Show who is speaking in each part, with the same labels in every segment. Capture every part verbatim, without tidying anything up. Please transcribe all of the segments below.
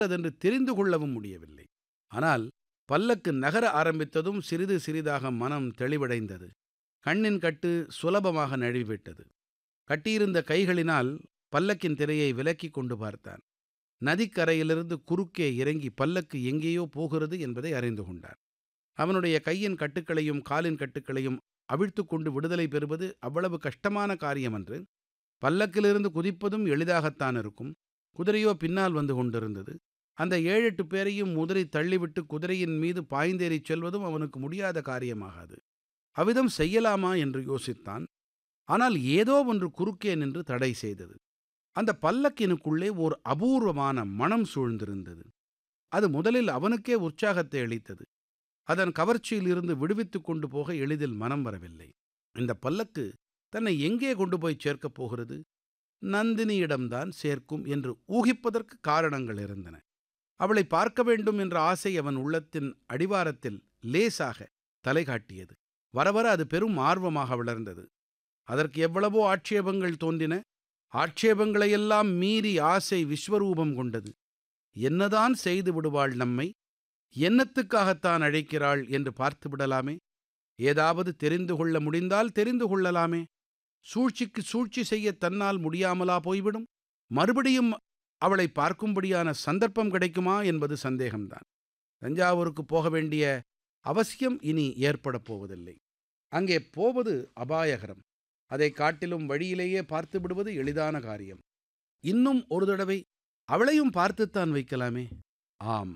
Speaker 1: அதென்று தெரிந்து கொள்ளவும் முடியவில்லை. ஆனால் பல்லக்கு நகர ஆரம்பித்ததும் சிறிது சிறிதாக மனம் தெளிவடைந்தது. கண்ணின் கட்டு சுலபமாக நழுவிவிட்டது. கட்டியிருந்த கைகளினால் பல்லக்கின் திரையை விலக்கிக் கொண்டு பார்த்தான். நதிக்கரையிலிருந்து குறுக்கே இறங்கி பல்லக்கு எங்கேயோ போகிறது என்பதை அறிந்து கொண்டான். அவனுடைய கையின் கட்டுக்களையும் காலின் கட்டுக்களையும் அவிழ்த்துக் கொண்டு விடுதலை பெறுவது அவ்வளவு கஷ்டமான காரியமன்று. பல்லக்கிலிருந்து குதிப்பதும் எளிதாகத்தான் இருக்கும். குதிரையோ பின்னால் வந்து கொண்டிருந்தது. அந்த ஏழெட்டு பேரையும் உதறி தள்ளிவிட்டு குதிரையின் மீது பாய்ந்தேறிச் செல்வதும் அவனுக்கு முடியாத காரியமாகாது. அவ்விதம் செய்யலாமா என்று யோசித்தான். ஆனால் ஏதோ ஒன்று குறுக்கே நின்று தடை செய்தது. அந்த பல்லக்கினுக்குள்ளே ஓர் அபூர்வமான மணம் சூழ்ந்திருந்தது. அது முதலில் அவனுக்கே உற்சாகத்தை அளித்தது. அதன் கவர்ச்சியில் இருந்து விடுவித்துக் கொண்டு போக எளிதில் மனம் வரவில்லை. இந்த பல்லக்கு தன்னை எங்கே கொண்டு போய் சேர்க்கப் போகிறது? நந்தினியிடம்தான் சேர்க்கும் என்று ஊகிப்பதற்கு காரணங்கள் இருந்தன. அவளை பார்க்க வேண்டும் என்ற ஆசை அவன் உள்ளத்தின் அடிவாரத்தில் லேசாக தலை காட்டியது. வர வர அது பெரும் ஆர்வமாக வளர்ந்தது. அதற்கு எவ்வளவோ ஆட்சேபங்கள் தோன்றின. ஆட்சேபங்களையெல்லாம் மீறி ஆசை விஸ்வரூபம் கொண்டது. என்னதான் செய்து விடுவாள் நம்மை? என்னத்துக்காகத்தான் அழைக்கிறாள் என்று பார்த்து விடலாமே? ஏதாவது தெரிந்து கொள்ள முடிந்தால் தெரிந்து கொள்ளலாமே? சூழ்ச்சிக்கு சூழ்ச்சி செய்ய தன்னால் முடியாமலா போய்விடும்? மறுபடியும் அவளை பார்க்கும்படியான சந்தர்ப்பம் கிடைக்குமா என்பது சந்தேகம்தான். தஞ்சாவூருக்கு போக வேண்டிய அவசியம் இனி ஏற்படப் போவதில்லை. அங்கே போவது அபாயகரம். அதைக் காட்டிலும் வழியிலேயே பார்த்து விடுவது எளிதான காரியம். இன்னும் ஒரு தடவை அவளையும் பார்த்துத்தான் வைக்கலாமே. ஆம்,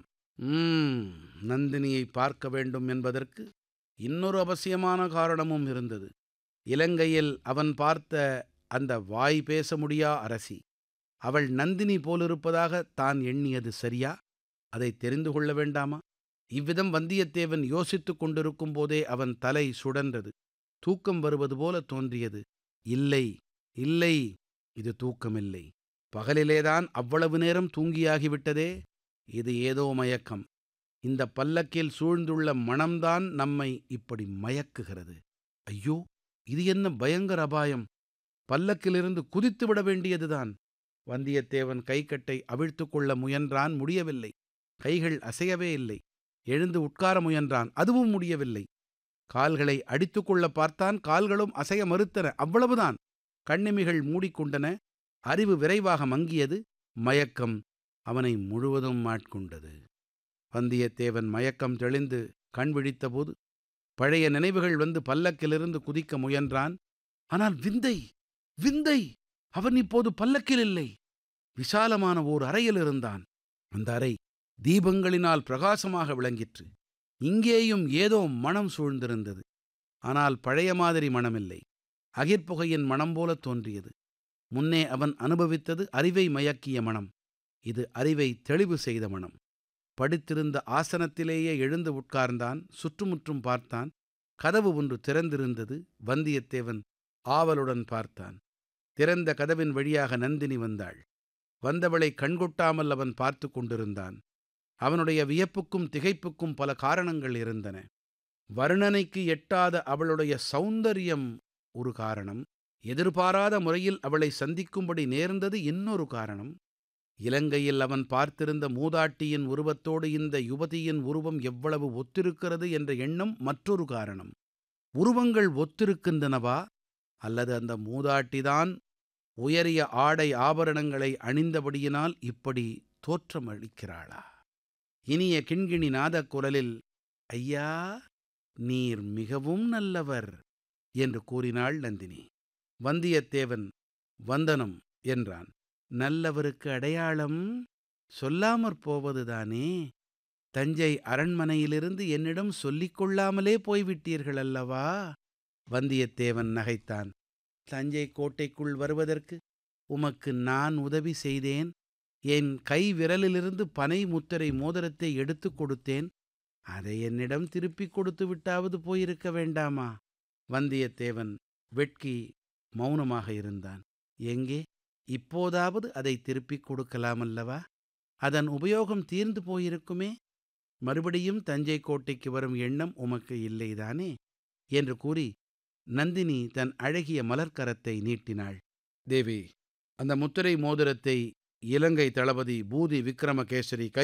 Speaker 1: ம் நந்தினியை பார்க்க வேண்டும் என்பதற்கு இன்னொரு அவசியமான காரணமும் இருந்தது. இலங்கையில் அவன் பார்த்த அந்த வாய் பேச முடியா அரசி, அவள் நந்தினி போலிருப்பதாக தான் எண்ணியது சரியா? அதை தெரிந்து கொள்ள வேண்டாமா? இவ்விதம் வந்தியத்தேவன் யோசித்துக் கொண்டிருக்கும் போதே அவன் தலை சுழன்றது. தூக்கம் வருவது போல தோன்றியது. இல்லை, இல்லை, இது தூக்கமில்லை. பகலிலேதான் அவ்வளவு நேரம் தூங்கியாகிவிட்டதே. இது ஏதோ மயக்கம். இந்த பல்லக்கில் சூழ்ந்துள்ள மணம்தான் நம்மை இப்படி மயக்குகிறது. ஐயோ, இது என்ன பயங்கர அபாயம்! பல்லக்கிலிருந்து குதித்து விட வேண்டியதுதான். வந்தியத்தேவன் கைக்கட்டை அவிழ்த்துக் கொள்ள முயன்றான், முடியவில்லை. கைகள் அசையவே இல்லை. எழுந்து உட்கார முயன்றான், அதுவும் முடியவில்லை. கால்களை அடித்துக் கொள்ள பார்த்தான், கால்களும் அசைய மறுத்தன. அவ்வளவுதான். கண்ணிமைகள் மூடிக்கொண்டன. அறிவு விரைவாக மங்கியது. மயக்கம் அவனை முழுவதும் ஆட்கொண்டது. வந்தியத்தேவன் மயக்கம் தெளிந்து கண் விழித்தபோது பழைய நினைவுகள் வந்து பல்லக்கிலிருந்து குதிக்க முயன்றான். ஆனால் விந்தை, விந்தை! அவன் இப்போது பல்லக்கில் இல்லை. விசாலமான ஓர் அறையில் இருந்தான். அந்த அறை தீபங்களினால் பிரகாசமாக விளங்கிற்று. இங்கேயும் ஏதோ மணம் சூழ்ந்திருந்தது. ஆனால் பழைய மாதிரி மணமில்லை. அகிற்புகையின் மணம் போல தோன்றியது. முன்னே அவன் அனுபவித்தது அறிவை மயக்கிய மணம். இது அறிவை தெளிவு செய்த மணம். படுத்திருந்த ஆசனத்திலேயே எழுந்து உட்கார்ந்தான். சுற்றுமுற்றும் பார்த்தான். கதவு ஒன்று திறந்திருந்தது. வந்தியத்தேவன் ஆவலுடன் பார்த்தான். திறந்த கதவின் வழியாக நந்தினி வந்தாள். வந்தவளை கண்கொட்டாமல் அவன் பார்த்து கொண்டிருந்தான். அவனுடைய வியப்புக்கும் திகைப்புக்கும் பல காரணங்கள் இருந்தன. வர்ணனைக்கு எட்டாத அவளுடைய சௌந்தரியம் ஒரு காரணம். எதிர்பாராத முறையில் அவளை சந்திக்கும்படி நேர்ந்தது இன்னொரு காரணம். இலங்கையில் அவன் பார்த்திருந்த மூதாட்டியின் உருவத்தோடு இந்த யுவதியின் உருவம் எவ்வளவு ஒத்திருக்கிறது என்ற எண்ணம் மற்றொரு காரணம். உருவங்கள் ஒத்திருக்கின்றனவா, அல்லது அந்த மூதாட்டிதான் உயரிய ஆடை ஆபரணங்களை அணிந்தபடியினால் இப்படி தோற்றமளிக்கிறாளா? இனிய கிண்கிணி நாதக் குரலில், ஐயா, நீர் மிகவும் நல்லவர் என்று கூறினாள் நந்தினி. வந்தியத்தேவன் வந்தனம் என்றான். நல்லவருக்கு அடையாளம் சொல்லாமற் போவதுதானே? தஞ்சை அரண்மனையிலிருந்து என்னிடம் சொல்லிக் கொள்ளாமலே போய்விட்டீர்கள் அல்லவா? வந்தியத்தேவன் நகைத்தான். தஞ்சை கோட்டைக்குள் வருவதற்கு உமக்கு நான் உதவி செய்தேன். என் கை விரலிலிருந்து பனை முத்திரை மோதிரத்தை எடுத்துக் கொடுத்தேன். அதை என்னிடம் திருப்பிக் கொடுத்து விட்டாவது போயிருக்க வேண்டாமா? வந்தியத்தேவன் வெட்கி மௌனமாக இருந்தான். எங்கே, இப்போதாவது அதை திருப்பிக் கொடுக்கலாமல்லவா? அதன் உபயோகம் தீர்ந்து போயிருக்குமே. மறுபடியும் தஞ்சை கோட்டைக்கு வரும் எண்ணம் உமக்கு இல்லைதானே என்று கூறி நந்தினி தன் அழகிய மலர்க்கரத்தை நீட்டினாள். தேவி, அந்த முத்திரை மோதிரத்தை இலங்கை தளபதி பூதி விக்ரமகேசரி